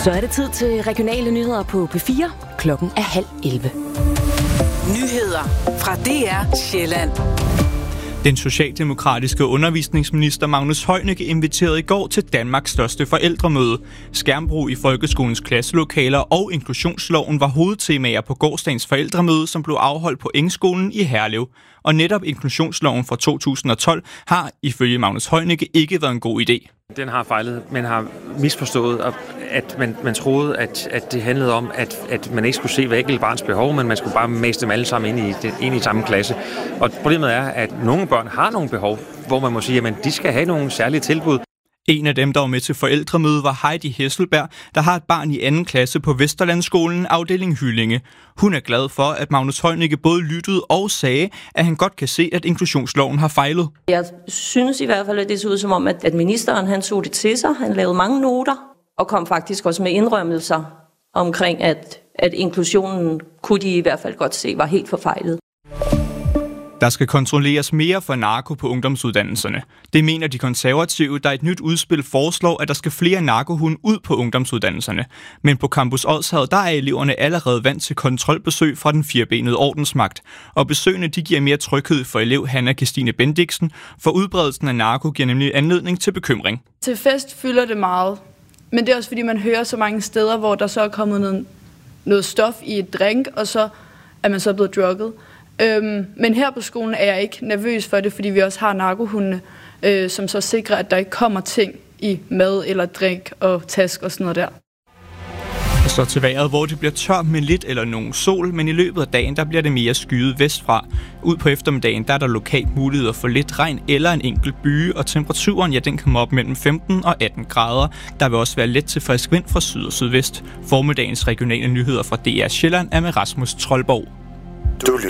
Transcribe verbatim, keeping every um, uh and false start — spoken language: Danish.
Så er det tid til regionale nyheder på P fire. Klokken er halv elleve. Nyheder fra D R Sjælland. Den socialdemokratiske undervisningsminister Magnus Heunicke inviterede i går til Danmarks største forældremøde. Skærmbrug i folkeskolens klasselokaler og inklusionsloven var hovedtemaer på gårsdagens forældremøde, som blev afholdt på Engskolen i Herlev. Og netop inklusionsloven fra to tusind og tolv har ifølge Magnus Heunicke ikke været en god idé. Den har fejlet, man har misforstået, at man, man troede, at, at det handlede om, at, at man ikke skulle se hver enkelt barns behov, men man skulle bare mase dem alle sammen ind i, ind i samme klasse. Og problemet er, at nogle børn har nogle behov, hvor man må sige, at de skal have nogle særlige tilbud. En af dem, der var med til forældremødet, var Heidi Hesselberg, der har et barn i anden klasse på Vesterlandsskolen, afdeling Hyllinge. Hun er glad for, at Magnus Heunicke både lyttede og sagde, at han godt kan se, at inklusionsloven har fejlet. Jeg synes i hvert fald, at det så ud som om, at ministeren han tog det til sig. Han lavede mange noter og kom faktisk også med indrømmelser omkring, at, at inklusionen kunne de i hvert fald godt se var helt forfejlet. Der skal kontrolleres mere for narko på ungdomsuddannelserne. Det mener de konservative, der i et nyt udspil foreslår, at der skal flere narkohunde ud på ungdomsuddannelserne. Men på Campus Odsherred, der er eleverne allerede vant til kontrolbesøg fra den firbenede ordensmagt. Og besøgene de giver mere tryghed for elev Hanna Kirstine Bendiksen, for udbredelsen af narko giver nemlig anledning til bekymring. Til fest fylder det meget, men det er også fordi, man hører så mange steder, hvor der så er kommet noget, noget stof i et drink, og så er man så blevet drugget. Øhm, men her på skolen er jeg ikke nervøs for det, fordi vi også har narkohundene, øh, som så sikrer, at der ikke kommer ting i mad eller drink og task og sådan noget der. Og så til vejret, hvor det bliver tørt med lidt eller nogen sol, men i løbet af dagen, der bliver det mere skyet vestfra. Ud på eftermiddagen, der er der lokalt muligheder for lidt regn eller en enkelt byge, og temperaturen, ja, den kommer op mellem femten og atten grader. Der vil også være let til frisk vind fra syd og sydvest. Formiddagens regionale nyheder fra D R Sjælland er med Rasmus Troldborg. Du lytter